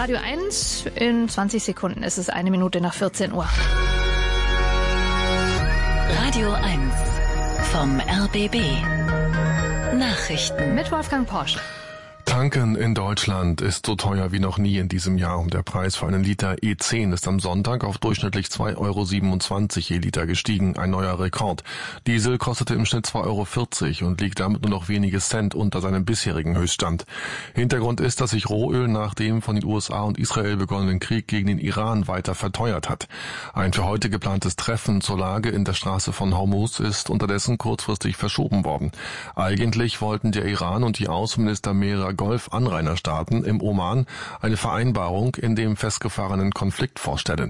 Radio 1. In 20 Sekunden ist es 1 Minute nach 14 Uhr. Radio 1 vom RBB. Nachrichten mit Wolfgang Porsche. Tanken in Deutschland ist so teuer wie noch nie in diesem Jahr. Der Preis für einen Liter E10 ist am Sonntag auf durchschnittlich 2,27 € je Liter gestiegen, ein neuer Rekord. Diesel kostete im Schnitt 2,40 € und liegt damit nur noch wenige Cent unter seinem bisherigen Höchststand. Hintergrund ist, dass sich Rohöl nach dem von den USA und Israel begonnenen Krieg gegen den Iran weiter verteuert hat. Ein für heute geplantes Treffen zur Lage in der Straße von Hormuz ist unterdessen kurzfristig verschoben worden. Eigentlich wollten der Iran und die Außenminister mehrerer Golf-Anrainerstaaten im Oman eine Vereinbarung in dem festgefahrenen Konflikt vorstellen.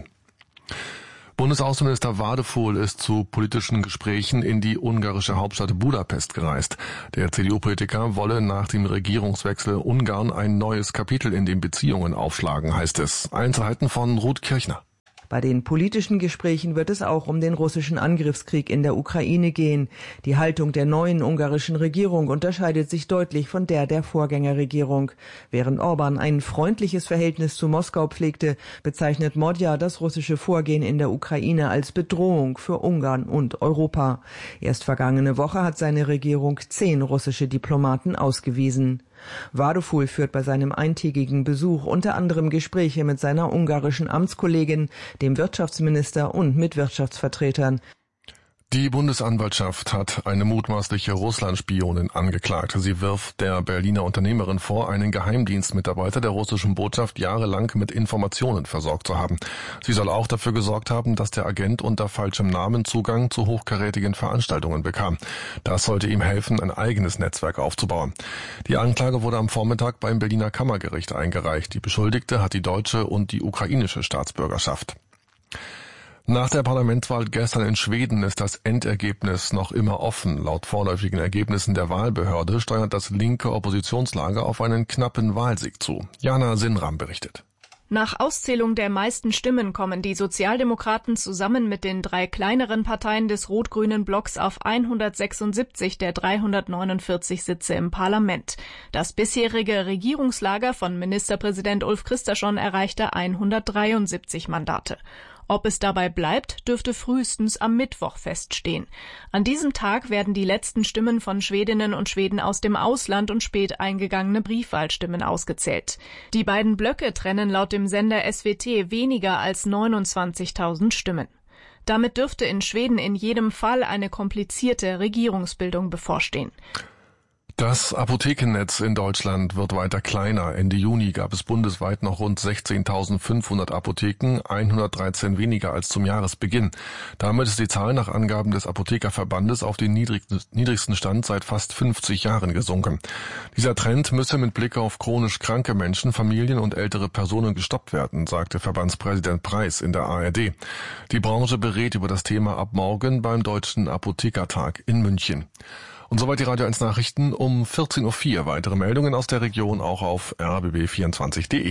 Bundesaußenminister Wadefuhl ist zu politischen Gesprächen in die ungarische Hauptstadt Budapest gereist. Der CDU-Politiker wolle nach dem Regierungswechsel Ungarn ein neues Kapitel in den Beziehungen aufschlagen, heißt es. Einzelheiten von Ruth Kirchner. Bei den politischen Gesprächen wird es auch um den russischen Angriffskrieg in der Ukraine gehen. Die Haltung der neuen ungarischen Regierung unterscheidet sich deutlich von der Vorgängerregierung. Während Orban ein freundliches Verhältnis zu Moskau pflegte, bezeichnet Modja das russische Vorgehen in der Ukraine als Bedrohung für Ungarn und Europa. Erst vergangene Woche hat seine Regierung 10 russische Diplomaten ausgewiesen. Wadefuhl führt bei seinem eintägigen Besuch unter anderem Gespräche mit seiner ungarischen Amtskollegin, dem Wirtschaftsminister und mit Wirtschaftsvertretern. Die Bundesanwaltschaft hat eine mutmaßliche Russland-Spionin angeklagt. Sie wirft der Berliner Unternehmerin vor, einen Geheimdienstmitarbeiter der russischen Botschaft jahrelang mit Informationen versorgt zu haben. Sie soll auch dafür gesorgt haben, dass der Agent unter falschem Namen Zugang zu hochkarätigen Veranstaltungen bekam. Das sollte ihm helfen, ein eigenes Netzwerk aufzubauen. Die Anklage wurde am Vormittag beim Berliner Kammergericht eingereicht. Die Beschuldigte hat die deutsche und die ukrainische Staatsbürgerschaft. Nach der Parlamentswahl gestern in Schweden ist das Endergebnis noch immer offen. Laut vorläufigen Ergebnissen der Wahlbehörde steuert das linke Oppositionslager auf einen knappen Wahlsieg zu. Jana Sinram berichtet. Nach Auszählung der meisten Stimmen kommen die Sozialdemokraten zusammen mit den 3 kleineren Parteien des rot-grünen Blocks auf 176 der 349 Sitze im Parlament. Das bisherige Regierungslager von Ministerpräsident Ulf Kristersson erreichte 173 Mandate. Ob es dabei bleibt, dürfte frühestens am Mittwoch feststehen. An diesem Tag werden die letzten Stimmen von Schwedinnen und Schweden aus dem Ausland und spät eingegangene Briefwahlstimmen ausgezählt. Die beiden Blöcke trennen laut dem Sender SWT weniger als 29.000 Stimmen. Damit dürfte in Schweden in jedem Fall eine komplizierte Regierungsbildung bevorstehen. Das Apothekennetz in Deutschland wird weiter kleiner. Ende Juni gab es bundesweit noch rund 16.500 Apotheken, 113 weniger als zum Jahresbeginn. Damit ist die Zahl nach Angaben des Apothekerverbandes auf den niedrigsten Stand seit fast 50 Jahren gesunken. Dieser Trend müsse mit Blick auf chronisch kranke Menschen, Familien und ältere Personen gestoppt werden, sagte Verbandspräsident Preis in der ARD. Die Branche berät über das Thema ab morgen beim Deutschen Apothekertag in München. Und soweit die Radio 1 Nachrichten um 14.04 Uhr. Weitere Meldungen aus der Region auch auf rbb24.de.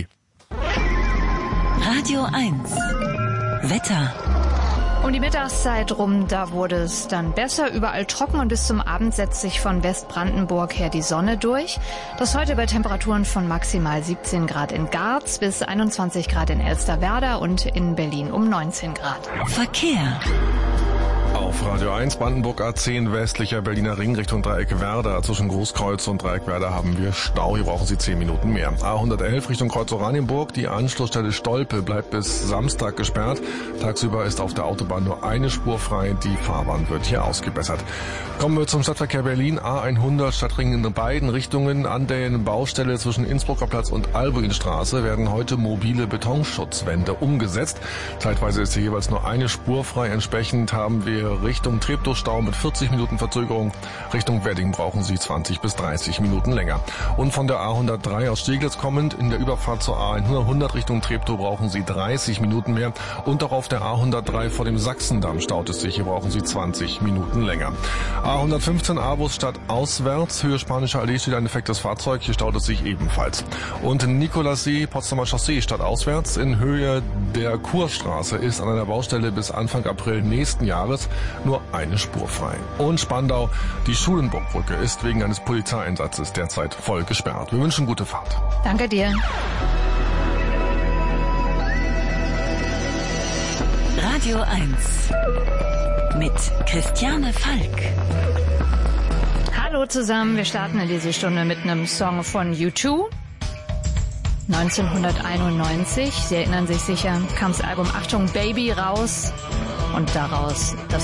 Radio 1 Wetter. Um die Mittagszeit rum, da wurde es dann besser, überall trocken und bis zum Abend setzt sich von Westbrandenburg her die Sonne durch. Das heute bei Temperaturen von maximal 17 Grad in Garz bis 21 Grad in Elsterwerda und in Berlin um 19 Grad. Verkehr. Auf Radio 1 Brandenburg A10 westlicher Berliner Ring Richtung Dreieck Werder. Zwischen Großkreuz und Dreieck Werder haben wir Stau. Hier brauchen Sie 10 Minuten mehr. A111 Richtung Kreuz Oranienburg. Die Anschlussstelle Stolpe bleibt bis Samstag gesperrt. Tagsüber ist auf der Autobahn nur eine Spur frei. Die Fahrbahn wird hier ausgebessert. Kommen wir zum Stadtverkehr Berlin. A100 Stadtring in beiden Richtungen. An der Baustelle zwischen Innsbrucker Platz und Albuinstraße werden heute mobile Betonschutzwände umgesetzt. Zeitweise ist hier jeweils nur eine Spur frei. Entsprechend haben wir Richtung Treptow-Stau mit 40 Minuten Verzögerung. Richtung Wedding brauchen Sie 20 bis 30 Minuten länger. Und von der A103 aus Steglitz kommend in der Überfahrt zur A100 Richtung Treptow brauchen Sie 30 Minuten mehr. Und auch auf der A103 vor dem Sachsendamm staut es sich. Hier brauchen Sie 20 Minuten länger. A115 Avus Stadt auswärts. Höhe Spanische Allee steht ein defektes Fahrzeug. Hier staut es sich ebenfalls. Und Nikolassee, Potsdamer Chaussee Stadt auswärts. In Höhe der Kurstraße ist an einer Baustelle bis Anfang April nächsten Jahres nur eine Spur frei. Und Spandau, die Schulenburgbrücke ist wegen eines Polizeieinsatzes derzeit voll gesperrt. Wir wünschen gute Fahrt. Danke dir. Radio 1 mit Christiane Falk. Hallo zusammen, wir starten in diese Stunde mit einem Song von U2. 1991, Sie erinnern sich sicher, kam das Album Achtung Baby raus und daraus das